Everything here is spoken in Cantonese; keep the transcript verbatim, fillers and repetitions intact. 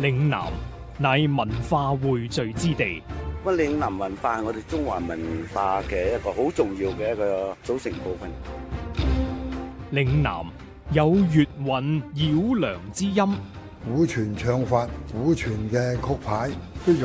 嶺南乃文化匯聚之地。 咁嶺南文化係我哋中華文化嘅一個好重要嘅一個組成部分。 嶺南有粵韻繞梁之音， 古傳唱法、古傳嘅曲牌都